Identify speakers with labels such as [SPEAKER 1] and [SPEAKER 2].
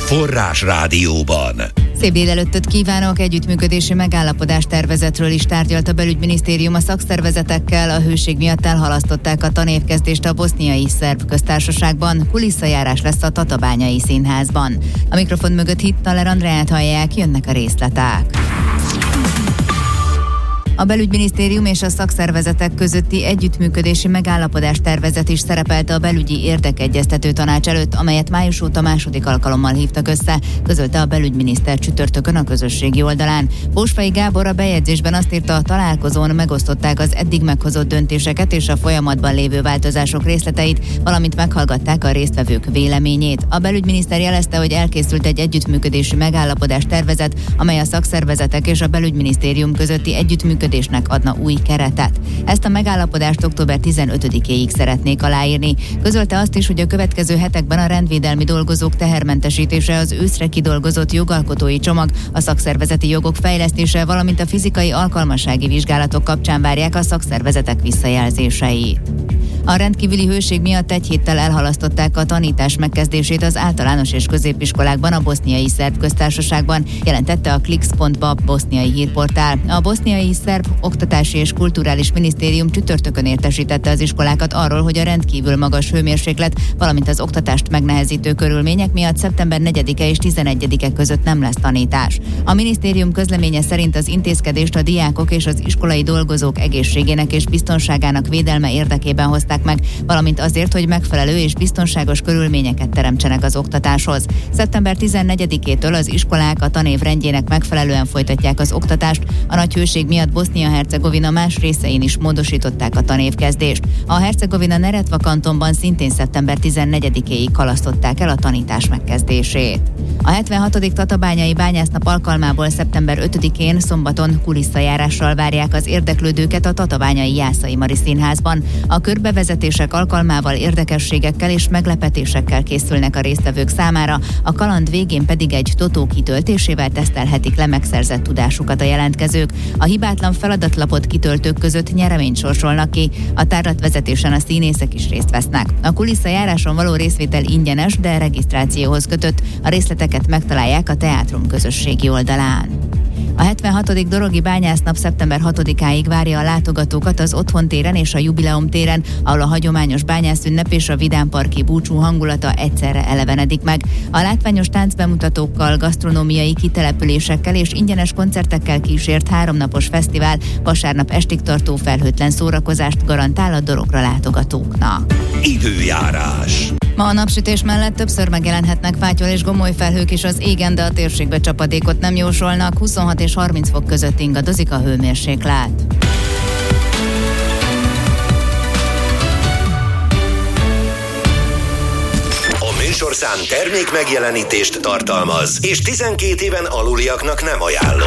[SPEAKER 1] Forrás Rádióban.
[SPEAKER 2] Szép délelőttöt kívánok! Együttműködési megállapodás tervezetről is tárgyalt a belügyminisztérium a szakszervezetekkel. A hőség miatt elhalasztották a tanévkezdést a boszniai szerb köztársaságban. Kulisszajárás lesz a Tatabányai Színházban. A mikrofon mögött Hittaler Andreát hallják, jönnek a részletek. A belügyminisztérium és a szakszervezetek közötti együttműködési megállapodás tervezet is szerepelt a belügyi érdekegyeztető tanács előtt, amelyet május óta második alkalommal hívtak össze, közölte a belügyminiszter csütörtökön a közösségi oldalán. Bósfai Gábor a bejegyzésben azt írta, a találkozón megosztották az eddig meghozott döntéseket és a folyamatban lévő változások részleteit, valamint meghallgatták a résztvevők véleményét. A belügyminiszter jelezte, hogy elkészült egy együttműködési megállapodás tervezet, amely a szakszervezetek és a belügyminisztérium közötti együttműködésnek adna új keretet. Ezt a megállapodást október 15-éig szeretnék aláírni. Közölte azt is, hogy a következő hetekben a rendvédelmi dolgozók tehermentesítése, az őszre kidolgozott jogalkotói csomag, a szakszervezeti jogok fejlesztése, valamint a fizikai alkalmassági vizsgálatok kapcsán várják a szakszervezetek visszajelzéseit. A rendkívüli hőség miatt egy héttel elhalasztották a tanítás megkezdését az általános és középiskolákban a boszniai szerb köztársaságban, jelentette a Klix.ba boszniai hírportál. A boszniai szerb oktatási és kulturális minisztérium csütörtökön értesítette az iskolákat arról, hogy a rendkívül magas hőmérséklet, valamint az oktatást megnehezítő körülmények miatt szeptember 4-e és 11-e között nem lesz tanítás. A minisztérium közleménye szerint az intézkedést a diákok és az iskolai dolgozók egészségének és biztonságának védelme érdekében hozták meg, valamint azért, hogy megfelelő és biztonságos körülményeket teremtsenek az oktatáshoz. Szeptember 14-től az iskolák a tanév rendjének megfelelően folytatják az oktatást, a nagy hőség miatt Bosznia-Hercegovina más részein is módosították a tanévkezdést. A Hercegovina Neretva kantonban szintén szeptember 14-éig halasztották el a tanítás megkezdését. A 76. Tatabányai Bányásznap alkalmából szeptember 5-én szombaton kuliszajárással várják az érdeklődőket a Tatabányai Jászai Mari Színházban. A körbevezetések alkalmával érdekességekkel és meglepetésekkel készülnek a résztvevők számára, a kaland végén pedig egy totó kitöltésével tesztelhetik le megszerzett tudásukat a jelentkezők. A hibátlan feladatlapot kitöltők között nyereményt sorsolnak ki, a tárlatvezetésen a színészek is részt vesznek. A kuliszajáráson való részvétel ingyenes, de regisztrációhoz kötött. A részleteket megtalálják a Teátrum közösségi oldalán. A 76. Dorogi Bányásznap szeptember 6-áig várja a látogatókat az Otthon téren és a Jubileum téren, ahol a hagyományos bányászünnep és a vidámparki búcsú hangulata egyszerre elevenedik meg. A látványos táncbemutatókkal, gasztronómiai kitelepülésekkel és ingyenes koncertekkel kísért 3 napos fesztivál vasárnap estig tartó felhőtlen szórakozást garantál a Dorogra látogatóknak.
[SPEAKER 1] Időjárás.
[SPEAKER 2] Ma a napsütés mellett többször megjelenhetnek fátyol és gomoly felhők is az égen, de a térségbe csapadékot nem jósolnak, 26 és 30 fok között ingadozik a hőmérséklet.
[SPEAKER 1] A műsorszám termék megjelenítést tartalmaz, és 12 éven aluliaknak nem ajánlott.